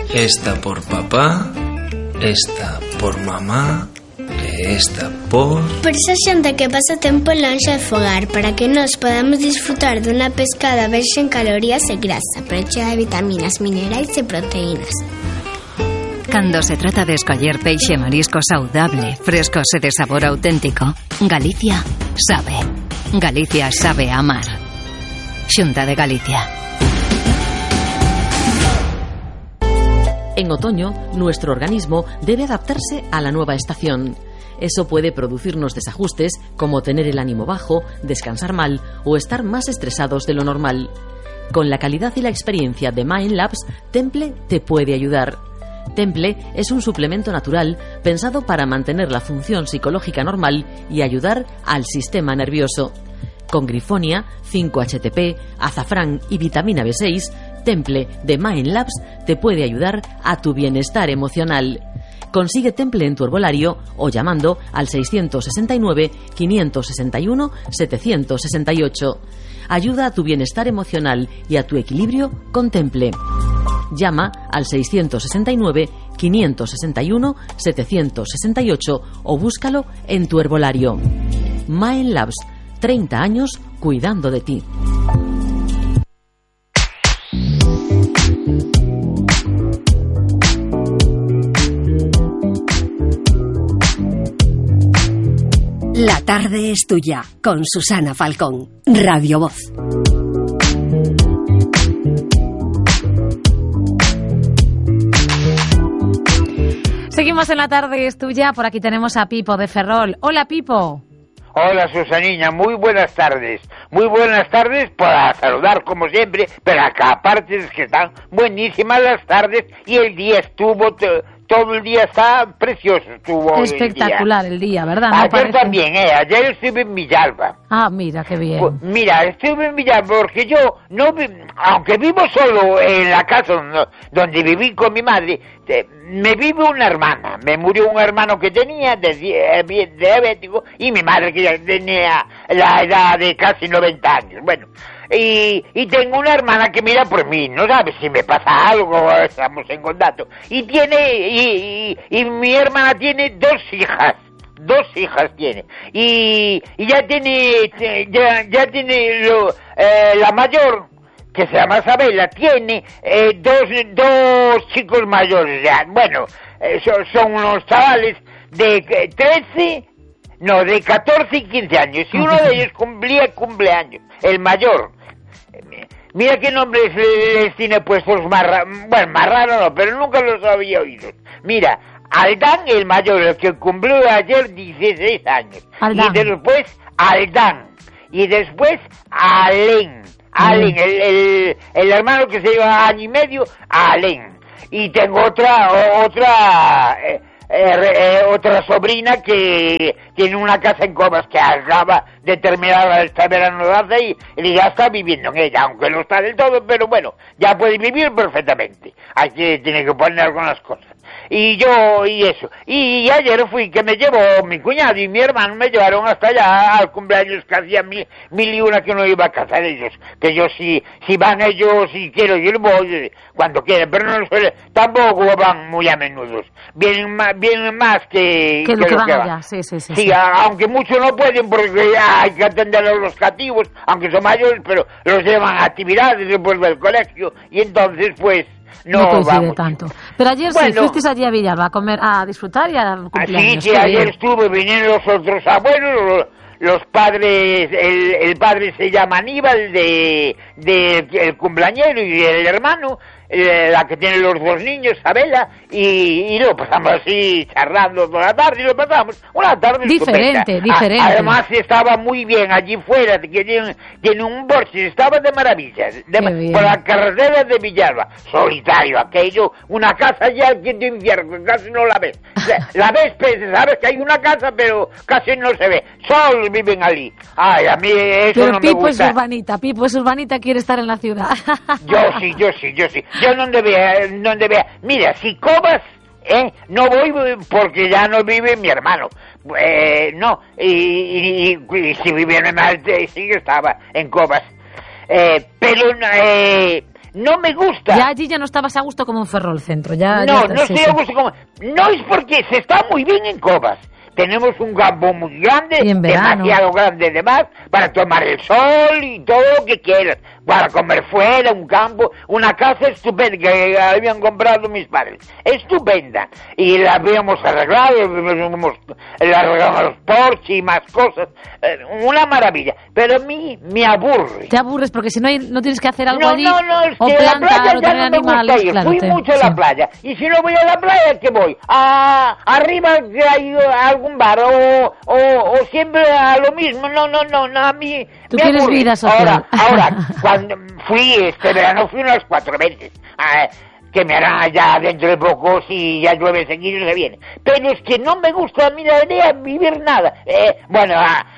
esta por papá, esta por mamá, esta por... Por esa xente que pasa tempo lonxe de fogar, para que nós podamos disfrutar dunha pescada baixa en calorías e grasa, pero chea de vitaminas, minerais e proteínas. Cando se trata de escoller peixe e marisco saudable, frescos e de sabor auténtico, Galicia sabe. Galicia sabe amar. Xunta de Galicia. En otoño, nuestro organismo debe adaptarse a la nueva estación. Eso puede producirnos desajustes como tener el ánimo bajo, descansar mal o estar más estresados de lo normal. Con la calidad y la experiencia de Mind Labs, Temple te puede ayudar. Temple es un suplemento natural pensado para mantener la función psicológica normal y ayudar al sistema nervioso. Con grifonia, 5-HTP, azafrán y vitamina B6, Temple de Mind Labs te puede ayudar a tu bienestar emocional. Consigue Temple en tu herbolario o llamando al 669 561 768. Ayuda a tu bienestar emocional y a tu equilibrio con Temple. Llama al 669 561 768 o búscalo en tu herbolario. Mind Labs, 30 años cuidando de ti. La tarde es tuya, con Susana Falcón, Radio Voz. Seguimos en La tarde es tuya, por aquí tenemos a Pipo de Ferrol. Hola, Pipo. Hola, Susaniña, muy buenas tardes. Muy buenas tardes para saludar como siempre, pero acá aparte es que están buenísimas las tardes y el día estuvo... Todo el día está precioso, estuvo espectacular el día, ¿verdad? Ayer parece... también, ayer estuve en Villalba. Ah, mira, qué bien. Pues, mira, estuve en Villalba porque yo, aunque vivo solo en la casa donde viví con mi madre, me vive una hermana. Me murió un hermano que tenía diabético y mi madre que ya tenía la edad de casi 90 años. Bueno, y tengo una hermana que mira por mí, no sabe si me pasa algo, estamos en contacto. Y mi hermana tiene dos hijas tiene. Y ya tiene la mayor, que se llama Isabela, tiene dos chicos mayores ya. Bueno, son unos chavales de 14 y 15 años. Y uno de ellos cumpleaños, el mayor. Mira qué nombres les tiene puestos más raro no, pero nunca los había oído. Mira, Aldán, el mayor, el que cumplió ayer 16 años. Aldán. Y después Aldán. Y después Alén. Alén, el hermano que se lleva año y medio, Alén. Y tengo otra sobrina que tiene una casa en Cobas que acaba de terminar este verano de hace y ya está viviendo en ella, aunque no está del todo, pero bueno, ya puede vivir perfectamente. Aquí tiene que poner algunas cosas. Y eso. Y ayer fui que me llevó mi cuñado y mi hermano, me llevaron hasta allá al cumpleaños que hacía mil y una que no iba a casa de ellos. Que yo si van ellos, si quiero ir, voy cuando quieran, pero no suele, tampoco van muy a menudo. Vienen más que lo que van allá. Sí, aunque muchos no pueden porque hay que atender a los cativos, aunque son mayores, pero los llevan a actividades después del colegio y entonces pues no coincide tanto. Pero ayer sí fuisteis allí a Villalba a comer, a disfrutar y a cumpleaños. Sí, ayer estuve, vinieron los otros abuelos, los padres, el padre se llama Aníbal de el cumpleañero y el hermano, la que tiene los dos niños, Isabela, y lo pasamos así charlando toda la tarde y lo pasamos una tarde diferente. Además estaba muy bien allí fuera, que tiene un bosque, estaba de maravilla, por la carretera de Villalba, solitario aquello, una casa ya al quinto infierno, casi no la ves. La ves, sabes que hay una casa, pero casi no se ve, solo viven allí. Ay, a mí eso pero no Pipo me gusta. Pipo es urbanita, quiere estar en la ciudad. Yo sí. Yo donde vea. Mira, si Cobas, no voy porque ya no vive mi hermano. No, y si viviera en Marte, sí que estaba en Cobas. Pero no me gusta. Ya allí ya no estabas a gusto como en Ferrol Centro. No estoy a gusto como... No es porque se está muy bien en Cobas. Tenemos un campo muy grande, demasiado grande además, para tomar el sol y todo lo que quieras, para comer fuera, un campo, una casa estupenda que habían comprado mis padres, estupenda, y la habíamos arreglado, le arreglamos los porches y más cosas, una maravilla, pero a mí me aburre. Te aburres porque si no tienes que hacer algo allí, No, es o que plantar, la playa o ya tener no me gusta animales, ir, claro, fui mucho a la playa, y si no voy a la playa, ¿qué voy? Arriba que hay algún bar, o siempre a lo mismo, no, a mí... Tú quieres aburre. vida social. Ahora, cuando fui este verano, fui unas 4 veces, que me harán ya dentro de poco, si ya llueve seguido se viene. Pero es que no me gusta a mí la idea de vivir nada. Bueno,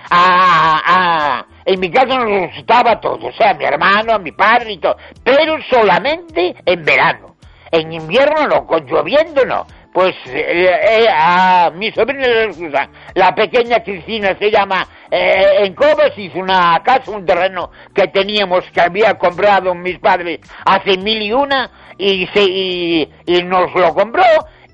en mi casa nos gustaba todo, o sea, a mi hermano, a mi padre y todo, pero solamente en verano. En invierno no, con lloviendo no. Pues a mi sobrina les gusta. La pequeña Cristina se llama, en Cobas hizo una casa, un terreno que teníamos, que había comprado mis padres hace 1001 y nos lo compró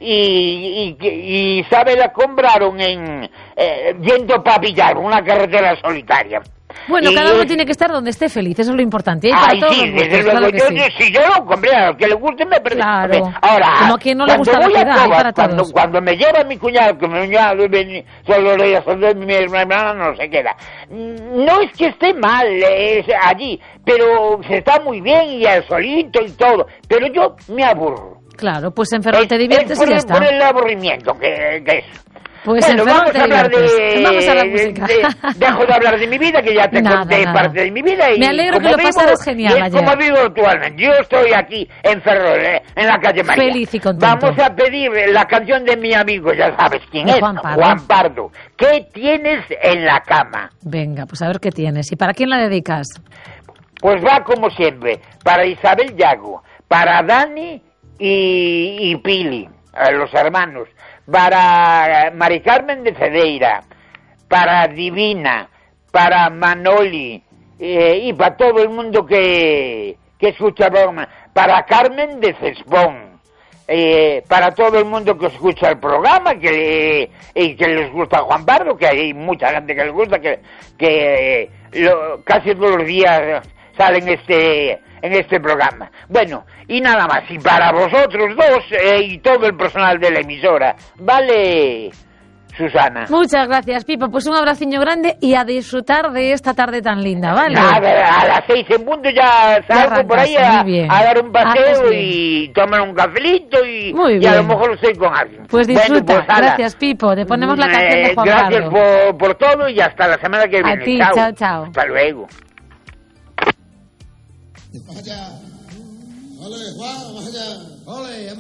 y sabe, la compraron yendo para Villar, una carretera solitaria. Bueno, cada uno tiene que estar donde esté feliz, eso es lo importante. Para todos sí, los gustos, desde luego, claro si yo lo compré, a lo que le guste me parece. Claro, ahora, como a quien no le gusta la ciudad, para todos. Cuando me lleva mi cuñado, que mi cuñado solo de mi hermana no se queda. No es que esté mal allí, pero se está muy bien y al solito y todo, pero yo me aburro. Claro, pues en Ferrol te diviertes y ya está. Por el aburrimiento que es. Pues bueno, vamos a hablar de la música. Dejo de hablar de mi vida, que ya te conté parte de mi vida. Y me alegro que lo pasaras genial ayer. Como vivo actualmente. Yo estoy aquí en Ferrol, en la calle María. Feliz y contento. Vamos a pedir la canción de mi amigo, ya sabes quién es, Juan Pardo. ¿Qué tienes en la cama? Venga, pues a ver qué tienes. ¿Y para quién la dedicas? Pues va como siempre, para Isabel Yago, para Dani y Pili, los hermanos, para Mari Carmen de Cedeira, para Divina, para Manoli, y para todo el mundo que escucha broma, para Carmen de Cespón, para todo el mundo que escucha el programa y que les gusta Juan Pardo, que hay mucha gente que les gusta, que casi todos los días sale en este programa. Bueno, y nada más, y para vosotros dos y todo el personal de la emisora, ¿vale, Susana? Muchas gracias, Pipo, pues un abraciño grande y a disfrutar de esta tarde tan linda, ¿vale? Nada, a las 6 en punto ya salgo por ahí a dar un paseo y tomar un cafelito y a lo mejor estoy con alguien. Pues disfruta, bueno, pues, gracias, Pipo, te ponemos la canción de Juan Pardo. Gracias por todo y hasta la semana que viene. A ti, chao. Hasta luego. Vamos allá. Ole, Juan, vamos allá. Ole.